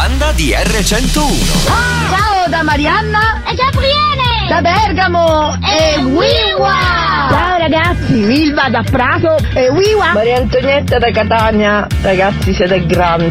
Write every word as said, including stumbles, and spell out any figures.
banda di erre centouno. Ciao da Marianna e Gabriele da Bergamo e Wiwa. Ciao ragazzi, Milva da Prato e Wiwa. Maria Antonietta da Catania. Ragazzi, siete grandi.